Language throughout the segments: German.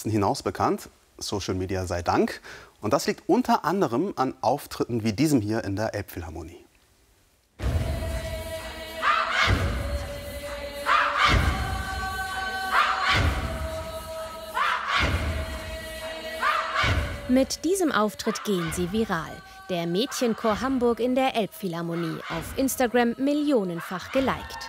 Spitzen hinaus bekannt. Social Media sei Dank. Und das liegt unter anderem an Auftritten wie diesem hier in der Elbphilharmonie. Mit diesem Auftritt gehen sie viral. Der Mädchenchor Hamburg in der Elbphilharmonie, auf Instagram millionenfach geliked.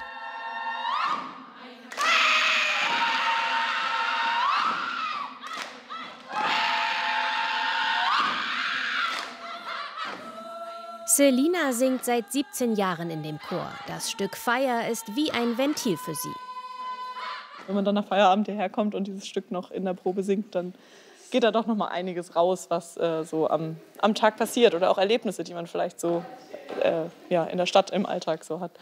Selina singt seit 17 Jahren in dem Chor. Das Stück Feier ist wie ein Ventil für sie. Wenn man dann nach Feierabend hierher kommt und dieses Stück noch in der Probe singt, dann geht da doch noch mal einiges raus, was so am Tag passiert oder auch Erlebnisse, die man vielleicht so in der Stadt im Alltag so hat.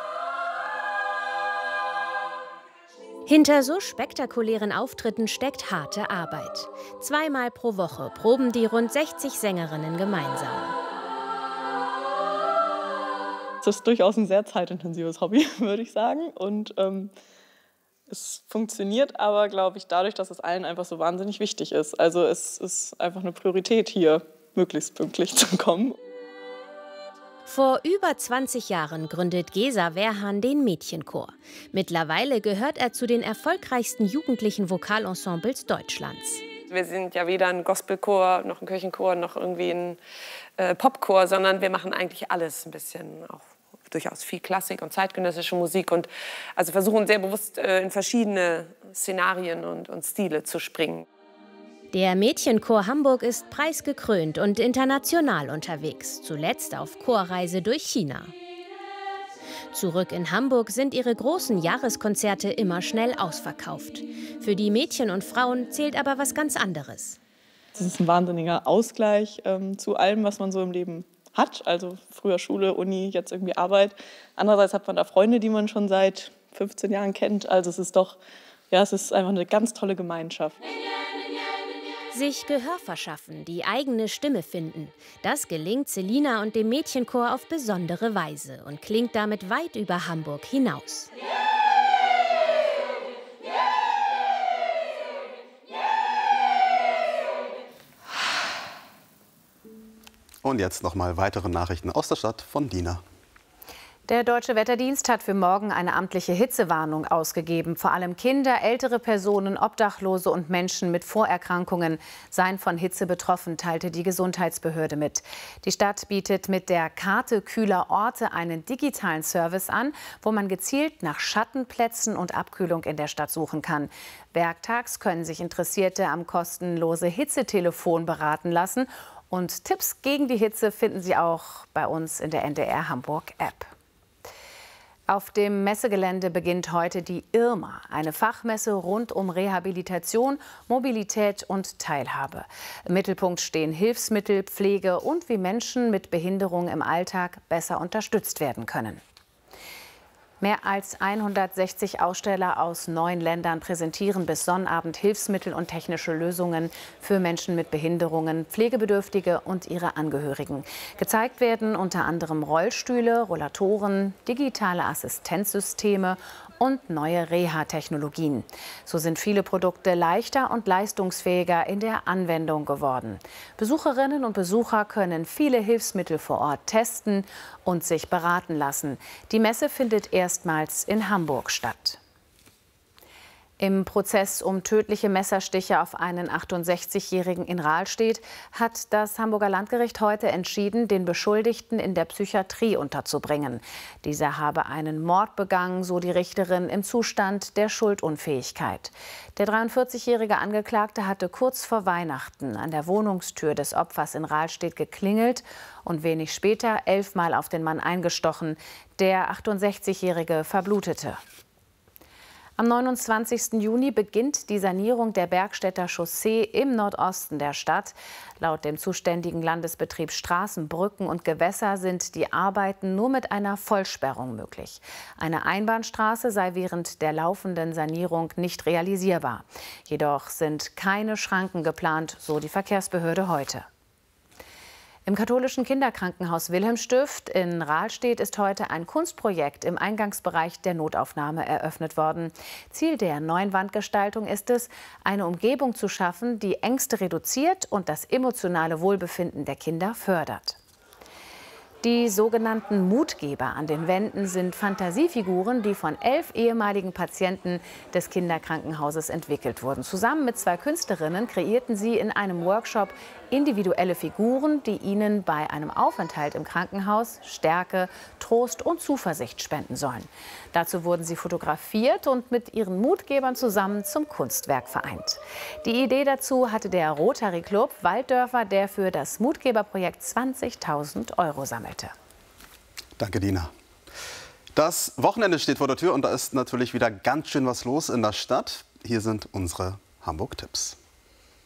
Hinter so spektakulären Auftritten steckt harte Arbeit. 2-mal pro Woche proben die rund 60 Sängerinnen gemeinsam. Das ist durchaus ein sehr zeitintensives Hobby, würde ich sagen. Und es funktioniert aber, glaube ich, dadurch, dass es allen einfach so wahnsinnig wichtig ist. Also es ist einfach eine Priorität, hier möglichst pünktlich zu kommen. Vor über 20 Jahren gründet Gesa Werhan den Mädchenchor. Mittlerweile gehört er zu den erfolgreichsten jugendlichen Vokalensembles Deutschlands. Wir sind ja weder ein Gospelchor, noch ein Kirchenchor, noch irgendwie ein Popchor, sondern wir machen eigentlich alles ein bisschen, auch durchaus viel Klassik und zeitgenössische Musik und also versuchen sehr bewusst in verschiedene Szenarien und Stile zu springen. Der Mädchenchor Hamburg ist preisgekrönt und international unterwegs, zuletzt auf Chorreise durch China. Zurück in Hamburg sind ihre großen Jahreskonzerte immer schnell ausverkauft. Für die Mädchen und Frauen zählt aber was ganz anderes. Das ist ein wahnsinniger Ausgleich zu allem, was man so im Leben hat. Also früher Schule, Uni, jetzt irgendwie Arbeit. Andererseits hat man da Freunde, die man schon seit 15 Jahren kennt. Also es ist doch, ja, es ist einfach eine ganz tolle Gemeinschaft. Sich Gehör verschaffen, die eigene Stimme finden. Das gelingt Selina und dem Mädchenchor auf besondere Weise und klingt damit weit über Hamburg hinaus. Und jetzt nochmal weitere Nachrichten aus der Stadt von Dina. Der Deutsche Wetterdienst hat für morgen eine amtliche Hitzewarnung ausgegeben. Vor allem Kinder, ältere Personen, Obdachlose und Menschen mit Vorerkrankungen seien von Hitze betroffen, teilte die Gesundheitsbehörde mit. Die Stadt bietet mit der Karte kühler Orte einen digitalen Service an, wo man gezielt nach Schattenplätzen und Abkühlung in der Stadt suchen kann. Werktags können sich Interessierte am kostenlose Hitzetelefon beraten lassen. Und Tipps gegen die Hitze finden Sie auch bei uns in der NDR Hamburg App. Auf dem Messegelände beginnt heute die IRMA, eine Fachmesse rund um Rehabilitation, Mobilität und Teilhabe. Im Mittelpunkt stehen Hilfsmittel, Pflege und wie Menschen mit Behinderung im Alltag besser unterstützt werden können. Mehr als 160 Aussteller aus 9 Ländern präsentieren bis Sonnabend Hilfsmittel und technische Lösungen für Menschen mit Behinderungen, Pflegebedürftige und ihre Angehörigen. Gezeigt werden unter anderem Rollstühle, Rollatoren, digitale Assistenzsysteme und neue Reha-Technologien. So sind viele Produkte leichter und leistungsfähiger in der Anwendung geworden. Besucherinnen und Besucher können viele Hilfsmittel vor Ort testen und sich beraten lassen. Die Messe findet erstmals in Hamburg statt. Im Prozess um tödliche Messerstiche auf einen 68-Jährigen in Rahlstedt hat das Hamburger Landgericht heute entschieden, den Beschuldigten in der Psychiatrie unterzubringen. Dieser habe einen Mord begangen, so die Richterin, im Zustand der Schuldunfähigkeit. Der 43-jährige Angeklagte hatte kurz vor Weihnachten an der Wohnungstür des Opfers in Rahlstedt geklingelt und wenig später 11-mal auf den Mann eingestochen. Der 68-jährige verblutete. Am 29. Juni beginnt die Sanierung der Bergstädter Chaussee im Nordosten der Stadt. Laut dem zuständigen Landesbetrieb Straßen, Brücken und Gewässer sind die Arbeiten nur mit einer Vollsperrung möglich. Eine Einbahnstraße sei während der laufenden Sanierung nicht realisierbar. Jedoch sind keine Schranken geplant, so die Verkehrsbehörde heute. Im katholischen Kinderkrankenhaus Wilhelmstift in Rahlstedt ist heute ein Kunstprojekt im Eingangsbereich der Notaufnahme eröffnet worden. Ziel der neuen Wandgestaltung ist es, eine Umgebung zu schaffen, die Ängste reduziert und das emotionale Wohlbefinden der Kinder fördert. Die sogenannten Mutgeber an den Wänden sind Fantasiefiguren, die von 11 ehemaligen Patienten des Kinderkrankenhauses entwickelt wurden. Zusammen mit 2 Künstlerinnen kreierten sie in einem Workshop individuelle Figuren, die ihnen bei einem Aufenthalt im Krankenhaus Stärke, Trost und Zuversicht spenden sollen. Dazu wurden sie fotografiert und mit ihren Mutgebern zusammen zum Kunstwerk vereint. Die Idee dazu hatte der Rotary Club Walddörfer, der für das Mutgeberprojekt 20.000 € sammelte. Danke, Dina. Das Wochenende steht vor der Tür und da ist natürlich wieder ganz schön was los in der Stadt. Hier sind unsere Hamburg-Tipps.